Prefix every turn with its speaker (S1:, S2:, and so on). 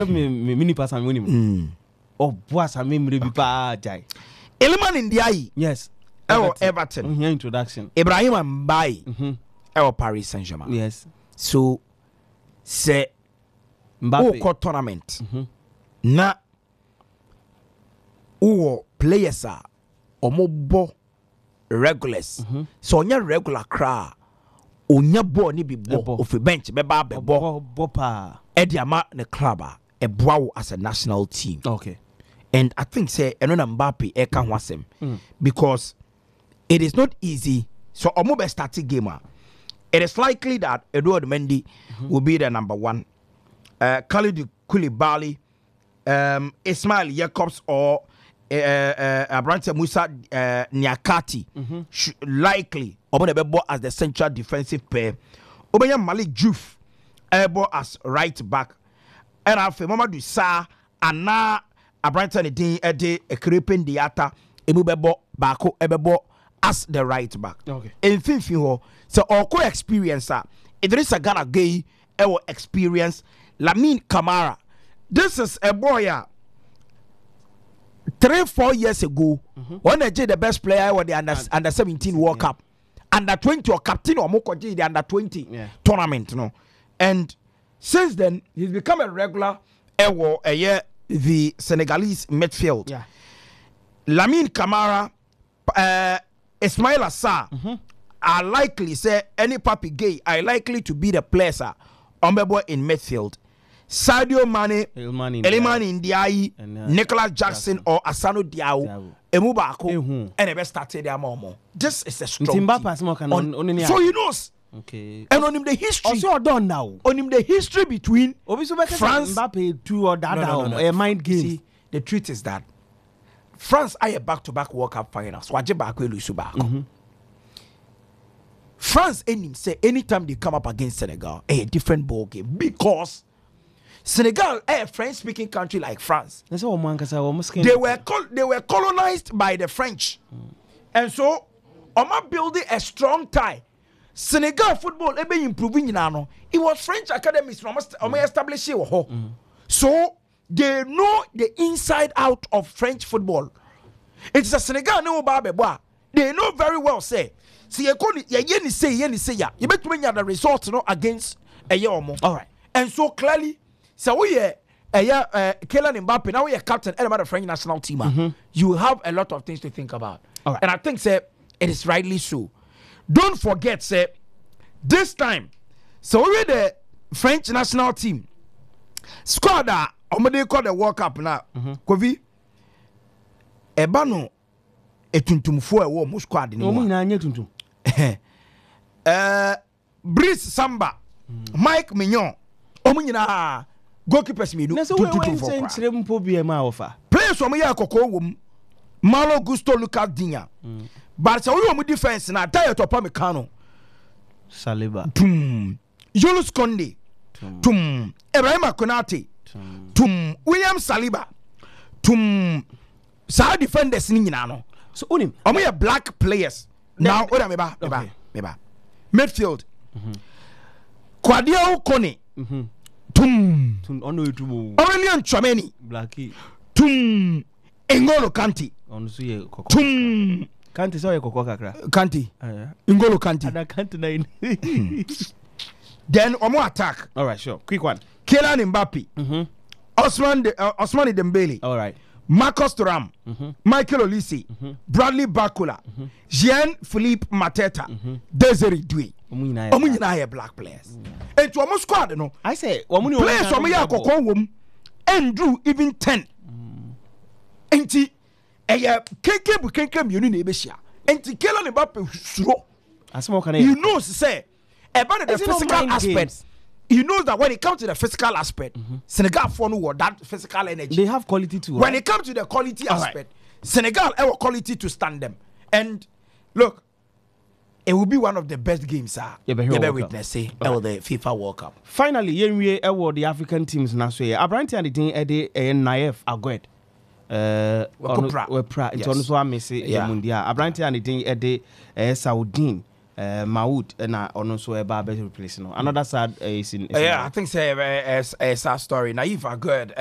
S1: mini pass and winning. Oh, boss, I mean, maybe pa jai.
S2: Eleman in the eye.
S1: Yes.
S2: Everton.
S1: Here introduction.
S2: Ibrahim Mbaye. Paris Saint-Germain.
S1: Yes.
S2: So, say Mbappe tournament. Na players are omobo regulars. So onya regular cra. Onya bo ni bi bo ofi bench beba bebo
S1: pa
S2: ediama ne club e boa as a national team.
S1: Okay.
S2: And I think say eno na Mbappe e ka ho asem because it is not easy. So omo be starting gamer. It is likely that Edouard Mendy will be the number one. Khalid Koulibaly, Ismail Jacobs or Abrante Musa Niakati likely as the central defensive pair. Obenya Malik Diouf as right back. And after Mamadou Sarr Anna Abrante Nedin Ede Ekrepen Diata Emubebo Bako Ebebo as the right back.
S1: Okay.
S2: In Finfiho, so our co-experience Idrissa Gana Gueye our experience Lamine Camara. This is a boy 3-4 years ago when they did the best player with the under 17 World Cup, under 20 or captain or Mokoji the under 20 tournament, no. And since then he's become a regular the Senegalese midfield.
S1: Yeah.
S2: Lamine Camara, Ismail Assar are likely say any Papi Gueye are likely to be the players in midfield. Sadio Mane, Elimani Ndiaye, Nicholas Jackson or Asano Diao, Emubako, and the started their momo. This is a strong team. So he knows.
S1: Okay.
S2: And on him the history.
S1: Also done now.
S2: On him the history between France,
S1: Mbappe 2 or that
S2: no.
S1: mind game.
S2: See, the truth is that France are a back-to-back World Cup finals. France say anytime they come up against Senegal, a different ball game because Senegal, a French-speaking country like France, they were colonized by the French, and so Oma building a strong tie. Senegal football ebe improving now. It was French academies established here. So they know the inside out of French football. It's a Senegal no ba. They know very well say. See you say you bet me the results against a year or more. All right. And so clearly, so we Kylian Mbappe now we are captain of the French national team. You have a lot of things to think about. All right. And I think say it is rightly so. Don't forget say this time so we the French national team squad that they call the World Cup now. Kovi Ebano etuntumfo ewo mo squad ni
S1: mo.
S2: Brice Samba, Mike Mignon, omunyina goalkeepers mi do. Players omo ya kokko wom. Malo Gusto Lucas Digne. But so we defense na diet of Pamecano.
S1: Saliba.
S2: Jules Koundé. Ibrahim Konate. William Saliba. Sa defenders ni nyina no.
S1: So onim
S2: omo black players. Now oda meba. Midfield. Kwadio Kone.
S1: Ono yutubu.
S2: Aurelian Tchouameni.
S1: Blackie.
S2: N'Golo Kanté.
S1: Ono so ye kokko. Kanté so ye kokko kakra.
S2: Kanté. N'Golo Kanté.
S1: Ada Kanté na.
S2: Then omo attack.
S1: All right, sure. Quick one.
S2: Kylian Mbappe. Ousmane Dembele.
S1: All right.
S2: Marcus Thuram, Michael Olise, Bradley Barcola, Jean-Philippe Mateta, Desiree Doué. Omunyina are black players. And to almost squad, no.
S1: I say,
S2: players from here kokko and drew even 10. Enti KK uni nebeshia. Enti Kylian Mbappe suro. You know say about the physical aspect. He knows that when it comes to the physical aspect, Senegal follow that physical energy.
S1: They have quality too.
S2: When it comes to the quality aspect, Senegal have quality to stand them. And look, it will be one of the best games, sir. You better witness the FIFA World Cup.
S1: Finally, we award the African teams now. So, Abrante and the team Naif Agued. We pra. It's also a message. Abrante and the team Saudin. Mawood and also a barber replacing. Another sad is in.
S2: Yeah, I think say a sad story. Naive are good.